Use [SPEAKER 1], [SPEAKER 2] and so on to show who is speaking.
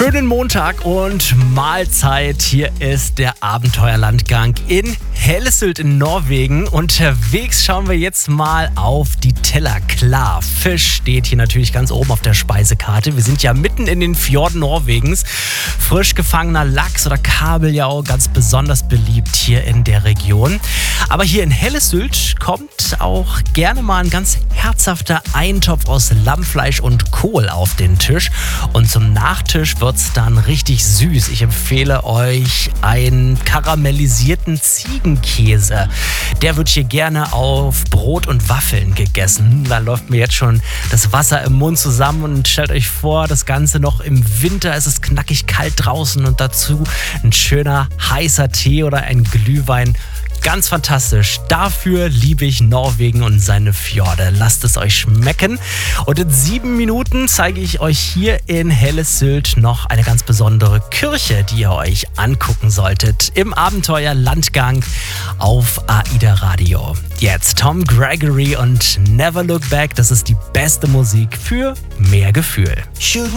[SPEAKER 1] Schönen Montag und Mahlzeit. Hier ist der Abenteuerlandgang in Hellesylt in Norwegen. Unterwegs schauen wir jetzt mal auf die Teller. Klar, Fisch steht hier natürlich ganz oben auf der Speisekarte. Wir sind ja mitten in den Fjorden Norwegens. Frisch gefangener Lachs oder Kabeljau, ganz besonders beliebt hier in der Region. Aber hier in Hellesylt kommt auch gerne mal ein ganz herzhafter Eintopf aus Lammfleisch und Kohl auf den Tisch. Und zum Nachtisch wird's dann richtig süß. Ich empfehle euch einen karamellisierten Ziegenkäse. Der wird hier gerne auf Brot und Waffeln gegessen. Da läuft mir jetzt schon das Wasser im Mund zusammen und stellt euch vor, das Ganze noch im Winter. Es ist knackig kalt draußen und dazu ein schöner heißer Tee oder ein Glühwein. Ganz fantastisch. Dafür liebe ich Norwegen und seine Fjorde. Lasst es euch schmecken. Und in 7 Minuten zeige ich euch hier in Hellesylt noch eine ganz besondere Kirche, die ihr euch angucken solltet. Im Abenteuerlandgang auf AIDA Radio. Jetzt Tom Gregory und Never Look Back. Das ist die beste Musik für mehr Gefühl.